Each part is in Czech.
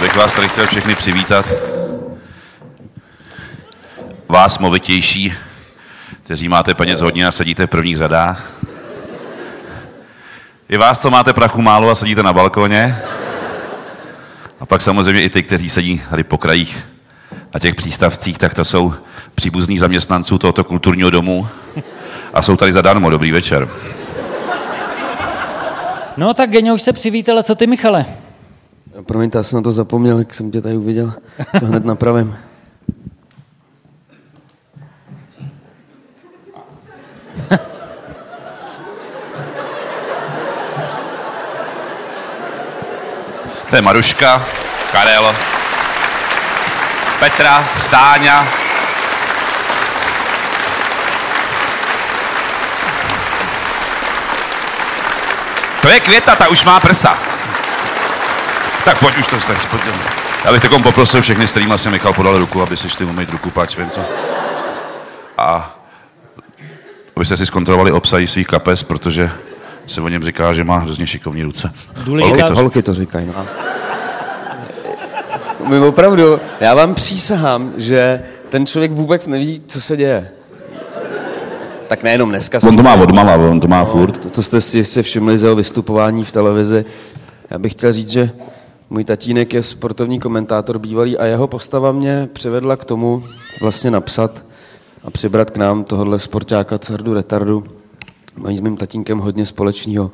bych vás tady chtěl všechny přivítat. Vás movitější, kteří máte peněz hodně a sedíte v prvních řadách. I vás, co máte prachu málo a sedíte na balkoně. A pak samozřejmě i ty, kteří sedí tady po krajích na těch přístavcích, tak to jsou příbuzní zaměstnanců tohoto kulturního domu a jsou tady zadarmo. Dobrý večer. No tak Geňo už se přivítal, a co ty, Michale? Promiňte, já jsem na to zapomněl, jak jsem tě tady uviděl. To hned napravím. To je Maruška, Karel, Petra, Stáňa. To je Květa, ta už má prsa. Tak pojď už to stačí, pojď. Já bych takom poprosil všechny, s kterými si Michal podal ruku, aby si šli umýt ruku, páč vím to. A abyste si zkontrolovali obsahy svých kapes, protože se o něm říká, že má hrozně šikovní ruce. Holky to říkají, no. My opravdu, já vám přísahám, že ten člověk vůbec neví, co se děje. Tak nejenom dneska. On to má odmala, on to má furt. To jste si všimli z jeho vystupování v televizi. Já bych chtěl říct, že můj tatínek je sportovní komentátor bývalý a jeho postava mě přivedla k tomu vlastně napsat a přibrat k nám tohohle sportáka Cardu Retardu. Mají s mým tatínkem hodně společného.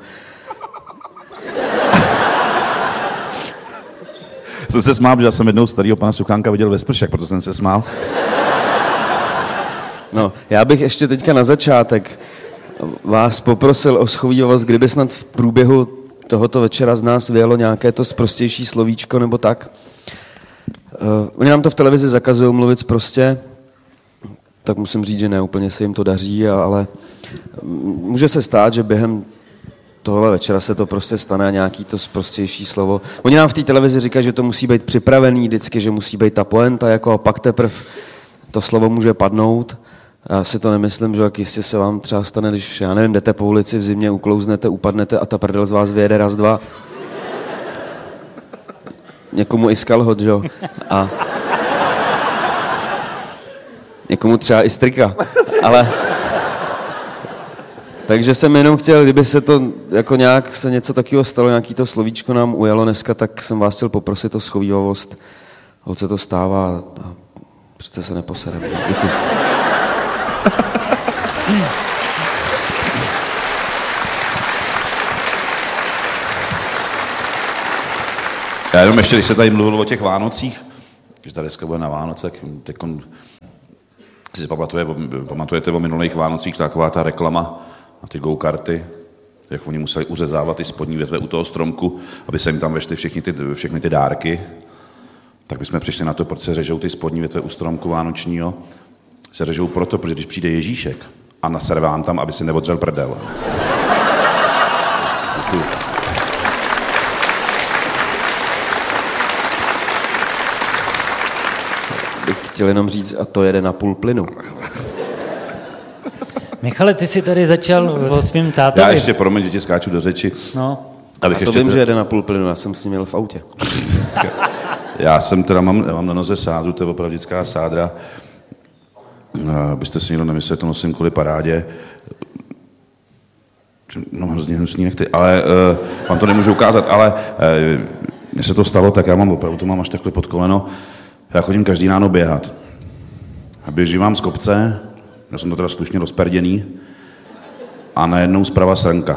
Jsem se smál, že jsem jednou starýho pana Suchánka viděl ve Spršák, proto jsem se smál. No, já bych ještě teďka na začátek vás poprosil o schovývavost, kdyby snad v průběhu tohoto večera z nás vyjelo nějaké to sprostější slovíčko nebo tak. Oni nám to v televizi zakazují mluvit sprostě, tak musím říct, že ne úplně se jim to daří, ale může se stát, že během tohle večera se to prostě stane nějaký to sprostější slovo. Oni nám v té televizi říkají, že to musí být připravený vždycky, že musí být ta poenta, jako a pak teprve to slovo může padnout. Já si to nemyslím, že jak jistě se vám třeba stane, když, já nevím, jdete po ulici v zimě, uklouznete, upadnete a ta prdel z vás vyjede raz, dva. Někomu i z kalhot, že jo? A někomu třeba i strika. Ale takže jsem jenom chtěl, kdyby se to jako nějak se něco takového stalo, nějaký to slovíčko nám ujalo dneska, tak jsem vás chtěl poprosit o schovývavost. Holce to stává a přece se neposerem. Děkuji. Já jenom ještě, když se tady mluvilo o těch Vánocích, když ta deska bude na Vánoce, tak si pamatujete o minulých Vánocích, taková ta reklama na ty go-karty, jak oni museli uřezávat ty spodní větve u toho stromku, aby se jim tam vešly všechny ty dárky. Tak bychom přišli na to, proč se řežou ty spodní větve u stromku vánočního. Se řežou proto, protože když přijde Ježíšek a nasere vám tam, aby si neodřel prdel. Děkuji. Bych chtěl jenom říct, a to jede na půl plynu. Michale, ty jsi tady začal o svým tátovi. Já ještě, promiň, že ti skáču do řeči. No. A to vím, že jede na půl plynu, já jsem s ním měl v autě. Já jsem teda, mám na noze sádru, to je opravdická sádra. Abyste si někdo nemysleli, to nosím kvůli parádě. No, hrozně hnusný nechty, ale vám to nemůžu ukázat, ale mně se to stalo, tak já mám opravdu, to mám až takhle pod koleno. Já chodím každý ráno běhat. A běžím vám z kopce, já jsem to teda slušně rozperděný, a najednou zprava srnka.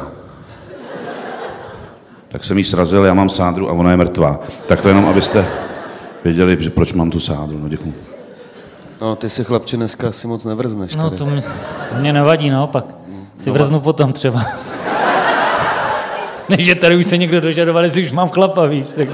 Tak jsem jí srazil, já mám sádru a ona je mrtvá. Tak to jenom, abyste věděli, že proč mám tu sádru. No, děkuji. No, ty si, chlapče, dneska asi moc nevrzneš. No, tady. to mě nevadí, naopak. Si vrznu potom třeba. Než že tady už se někdo dožadoval, jestli už mám chlapa, víš. Tak...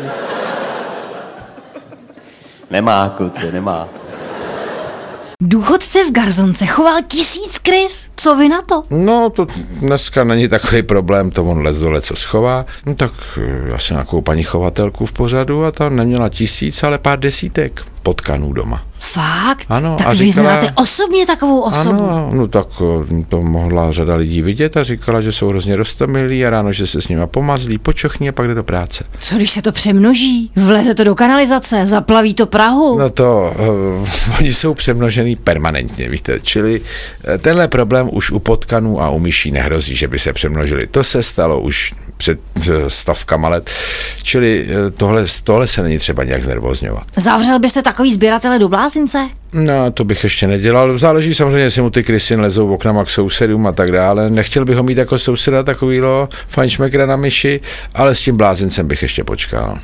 Nemá, kluci, nemá. Důchodce v Garzonce choval 1000 krys. Co vy na to? No, to dneska není takový problém, to on dole co schová. No tak já jsem nějakou paní chovatelku v pořadu a ta neměla 1000, ale pár desítek potkanů doma. Fakt? Ano, Tak a vy říkala- znáte osobně takovou osobu? Ano, no tak to mohla řada lidí vidět a říkala, že jsou hrozně roztomilí a ráno, že se s nima pomazlí, počochní a pak jde do práce. Co když se to přemnoží? Vleze to do kanalizace, zaplaví to Prahu? No to, oni jsou přemnožený permanentně, víte, čili tenhle problém už u potkanů a u myší nehrozí, že by se přemnožili. To se stalo už před stovkama let, čili tohle se není třeba nějak znervózňovat. Zavřel byste takový sběratele do blázince? No, to bych ještě nedělal. Záleží samozřejmě, jestli mu ty krysy lezou oknama k sousedům a tak dále. Nechtěl bych ho mít jako souseda takovýho fajnšmekra na myši, ale s tím blázincem bych ještě počkal.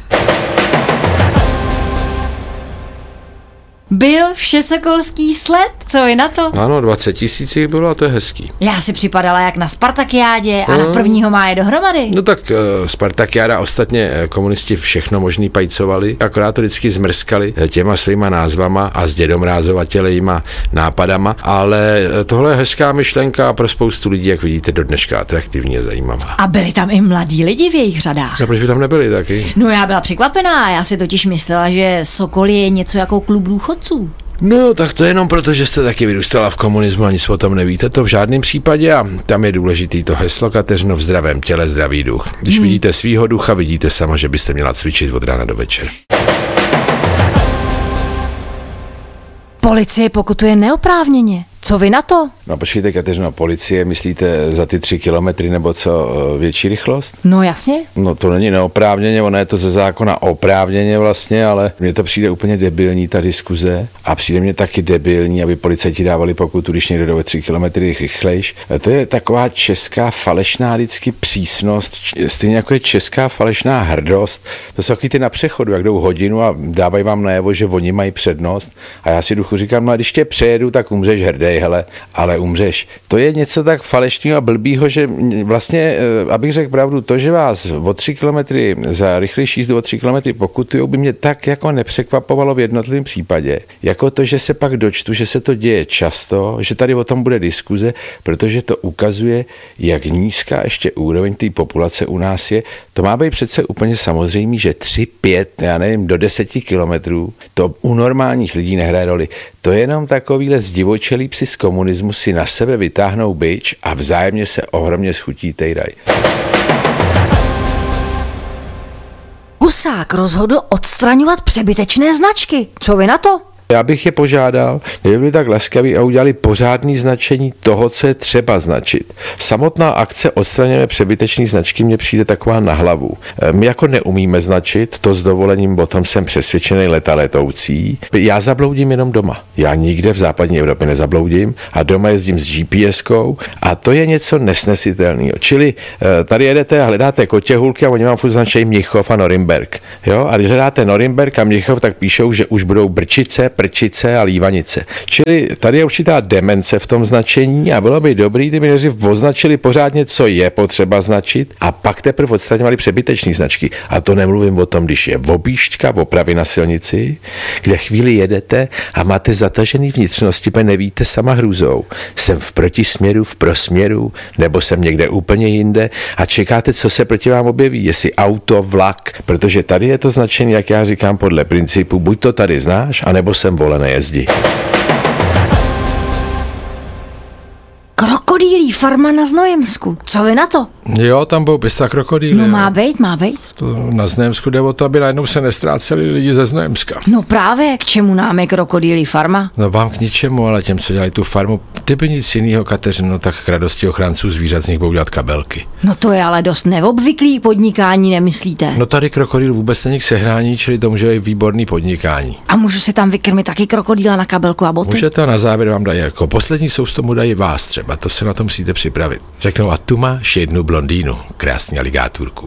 Byl všesokolský sled, co je na to? Ano, 20 000 jich bylo a to je hezký. Já si připadala jak na Spartakiádě a na 1. máje dohromady. No tak Spartakiáda ostatně komunisti všechno možný pajcovali, akorát to vždycky zmrskali těma svýma názvama a s dědomrázovatělejma nápadama, ale tohle je hezká myšlenka pro spoustu lidí, jak vidíte, do dneška atraktivní a zajímavá. A byli tam i mladí lidi v jejich řadách. A proč by tam nebyli taky? No já byla překvapená, já si totiž myslela, že Sokol je něco jako klub důchodců. No, tak to jenom proto, že jste taky vyrůstala v komunismu a nic o tom nevíte, to v žádném případě a tam je důležitý to heslo, Kateřino, v zdravém těle zdravý duch. Když vidíte svýho ducha, vidíte sama, že byste měla cvičit od rána do večera. Policie pokutuje neoprávněně. Co vy na to? No počkejte, Kateřino, policie, myslíte za ty 3 kilometry nebo co, větší rychlost? No jasně. No to není neoprávněně, ono je to ze zákona oprávněně vlastně, ale mně to přijde úplně debilní ta diskuze a přijde mně taky debilní, aby policajti dávali pokutu, když někdo jde o 3 kilometry rychlejš. To je taková česká falešná vždycky přísnost, stejně jako je česká falešná hrdost. To jsou takový ty na přechodu, jak jdou hodinu a dávají vám najevo, že oni mají přednost a já si duchu říkám, no a když tě přejedu, tak umřeš hrdej, hele, ale umřeš. To je něco tak falešného a blbýho, že vlastně, abych řekl pravdu, to, že vás o 3 kilometry za rychlejší jízdu o 3 kilometry pokutujou, by mě tak jako nepřekvapovalo v jednotlivém případě. Jako to, že se pak dočtu, že se to děje často, že tady o tom bude diskuze, protože to ukazuje, jak nízká ještě úroveň té populace u nás je. To má být přece úplně samozřejmé, že 3, 5, já nevím, do 10 kilometrů, to u normálních lidí nehraje roli. To je jenom takovýhle zdivočelý psi z komunismu si na sebe vytáhnou bič a vzájemně se ohromně schutí tejraj. Husák rozhodl odstraňovat přebytečné značky. Co vy na to? Já bych je požádal, kdyby byli tak laskaví a udělali pořádný značení toho, co je třeba značit. Samotná akce odstraněme přebytečné značky mně přijde taková na hlavu. My jako neumíme značit, to s dovolením, o tom jsem přesvědčený letoucí. Já zabloudím jenom doma. Já nikde v západní Evropě nezabloudím a doma jezdím s GPS-kou a to je něco nesnesitelného. Čili tady jedete a hledáte kotěhulky a oni vám furt značí Mnichov a Norimberk. Jo? A když hledáte Norimberk a Mnichov, tak píšou, že už budou Brčice, Prčice a Lívanice. Čili tady je určitá demence v tom značení a bylo by dobrý, kdyby nejdřív označili pořádně, co je potřeba značit a pak teprve odstraňovali přebytečné značky. A to nemluvím o tom, když je objížďka, opravy na silnici, kde chvíli jedete a máte zatažený vnitřnosti, protože nevíte sama hrůzou. Jsem v protisměru, v prosměru, nebo jsem někde úplně jinde a čekáte, co se proti vám objeví, jestli auto, vlak, protože tady je to značení, jak já říkám, podle principu, buď to tady znáš, anebo jsem vole nejezdí. Krokodýlí farma na Znojemsku. Co vy na to? Jo, tam budou pěstovat krokodýly. No má být. To na Znojemsku jde o to, aby najednou se nestráceli lidi ze Znojemska. No právě, k čemu nám je krokodýlí farma? No vám k ničemu, ale těm, co dělají tu farmu, kdyby nic jiného, Kateřino, tak k radosti ochránců zvířat z nich budou dělat kabelky. No to je ale dost neobvyklý podnikání, nemyslíte? No tady krokodýl vůbec není k sehrání, čili to může být výborný podnikání. A můžu si tam vykrmit taky krokodýla na kabelku a boty? Můžete a na závěr vám dají jako poslední sousto mu dají vás třeba, to se na to musíte připravit. Řeknou a tu máš jednu blondýnu, krásný aligátůrku.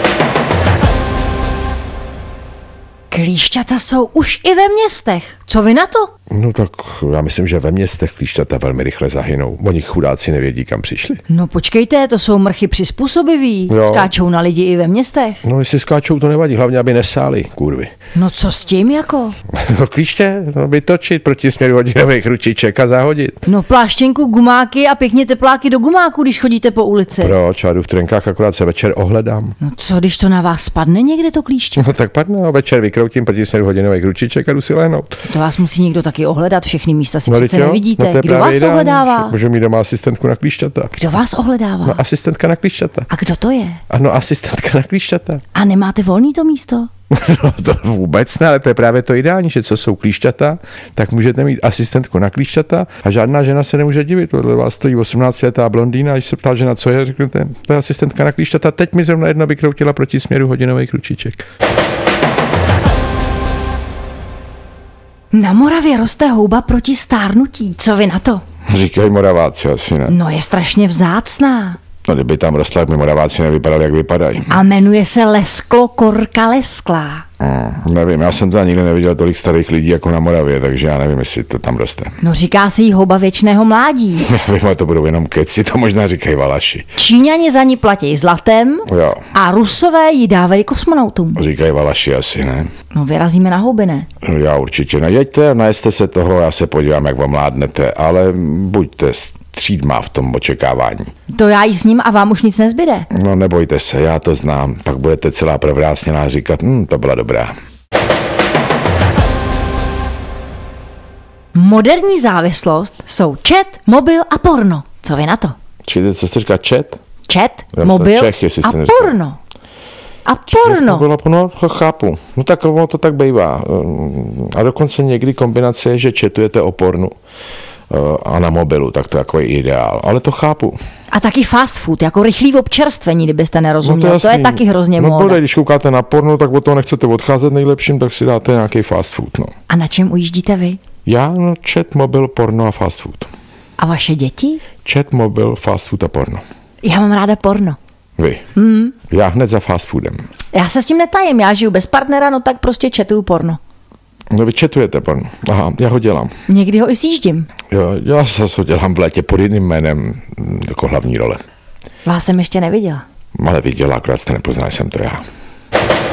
Klíšťata jsou už i ve městech. Co vy na to? No tak já myslím, že ve městech klíšťata velmi rychle zahynou. Oni chudáci nevědí, kam přišli. No počkejte, to jsou mrchy přizpůsobiví. Jo. Skáčou na lidi i ve městech. No jestli skáčou, to nevadí, hlavně aby nesáli, kurvy. No co s tím jako? No klíště, no vytočit proti směru hodinových ručiček a zahodit. No pláštěnku, gumáky a pěkně tepláky do gumáku, když chodíte po ulici. Proč? Já jdu v trenkách, akorát se večer ohledám. No co, když to na vás spadne někde to klíště? No tak padne, a večer vykroutím proti směru hodinových ručiček a jdu si lehnout. to vás musí někdo taky ohledat, všechny místa si No, přece jo, nevidíte. no to je Kdo vás právě ideální, ohledává? že můžu mít doma asistentku na klíšťata. Kdo vás ohledává? No, asistentka na klíšťata. A kdo to je? Ano, asistentka na klíšťata. A nemáte volný to místo? No to vůbec ne, ale to je právě to ideální, že co jsou klíšťata, tak můžete mít asistentku na klíšťata a žádná žena se nemůže divit. Vedle vás stojí 18letá blondýna a když se ptá žena, co je, řeknete, to je asistentka na klíšťata. Teď mi zrovna jedna vykroutila proti směru hodinový kručíček. Na Moravě roste houba proti stárnutí. Co vy na to? Říkají Moraváci asi, ne? No je strašně vzácná. No kdyby tam rostla, jak by Moraváci nevypadali, jak vypadají. A jmenuje se lesklokorka lesklá. Nevím, já jsem tam nikdy neviděl tolik starých lidí jako na Moravě, takže já nevím, jestli to tam roste. No říká se jí houba věčného mládí. Já vím, ale to budou jenom keci, to možná říkají Valaši. Číňani za ní platí zlatem Jo, a Rusové ji dávají kosmonautům. říkají Valaši asi, ne? No vyrazíme na houby, ne? No, já určitě nejeďte, najeste se toho, já se podívám, jak vám mládnete, ale buďte střídmá v tom očekávání. To já jí s ním a vám už nic nezbyde. No nebojte se, já to znám, pak budete celá provrásněná říkat, to byla dobrá. Moderní závislost jsou chat, mobil a porno. Co vy na to? Čili co jste říká, chat? Chat, Já mobil jsem Čech, jestli a jste neříkal. porno. A porno. Bylo no, chápu. No tak ono to tak bývá. A dokonce někdy kombinace je, že chatujete o pornu a na mobilu, tak to je takový ideál. Ale to chápu. A taky fast food, jako rychlý občerstvení, kdybyste nerozuměl. To je taky hrozně no, móda. Když koukáte na porno, tak od toho nechcete odcházet nejlepším, tak si dáte nějaký fast food. No. A na čem ujíždíte vy? Já, chat, mobil, porno a fast food. A vaše děti? Chat, mobil, fast food a porno. Já mám ráda porno. Vy. Já hned za fast foodem. Já se s tím netajím, já žiju bez partnera, no tak prostě chatuju porno. No vy chatujete porno. Aha, já ho dělám. Někdy ho i sjíždím. Jo, já zase ho dělám v létě pod jiným jménem jako hlavní role. Vás jsem ještě neviděla. Ale viděla, akorát jste nepoznali, jsem to já.